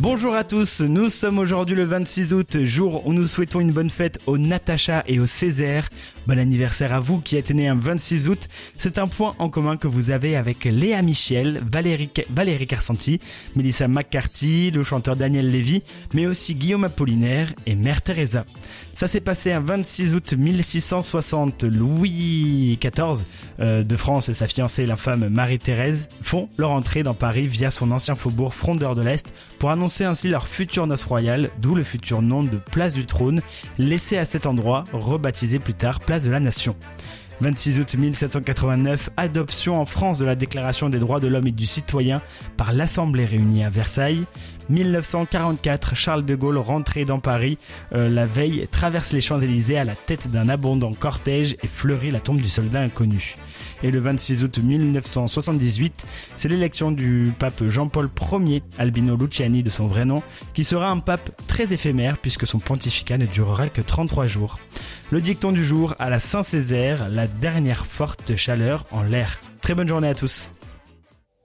Bonjour à tous, nous sommes aujourd'hui le 26 août, jour où nous souhaitons une bonne fête aux Natacha et aux Césaire. Bon anniversaire à vous qui êtes nés un 26 août. C'est un point en commun que vous avez avec Léa Michel, Valérie Carcenti, Melissa McCarthy, le chanteur Daniel Lévy, mais aussi Guillaume Apollinaire et Mère Teresa. Ça s'est passé un 26 août 1660. Louis XIV de France et sa fiancée, la femme Marie-Thérèse, font leur entrée dans Paris via son ancien faubourg Frondeur de l'Est pour annoncer ainsi leur future noce royale, d'où le futur nom de Place du Trône, laissé à cet endroit, rebaptisé plus tard Place de la Nation. 26 août 1789, adoption en France de la Déclaration des droits de l'homme et du citoyen par l'Assemblée réunie à Versailles. 1944, Charles de Gaulle, rentré dans Paris la veille, traverse les Champs-Élysées à la tête d'un abondant cortège et fleurit la tombe du soldat inconnu. Et le 26 août 1978, c'est l'élection du pape Jean-Paul Ier, Albino Luciani de son vrai nom, qui sera un pape très éphémère puisque son pontificat ne durera que 33 jours. Le dicton du jour, à la Saint-Césaire, la dernière forte chaleur en l'air. Très bonne journée à tous.